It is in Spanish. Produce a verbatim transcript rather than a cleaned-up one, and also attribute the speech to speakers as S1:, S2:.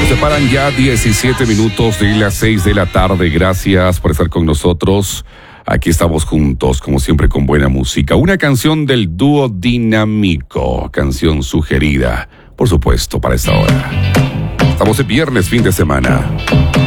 S1: Nos separan ya diecisiete minutos de las seis de la tarde. Gracias por estar con nosotros. Aquí estamos juntos, como siempre, con buena música. Una canción del dúo Dinámico, canción sugerida, por supuesto, para esta hora. Estamos en viernes, fin de semana.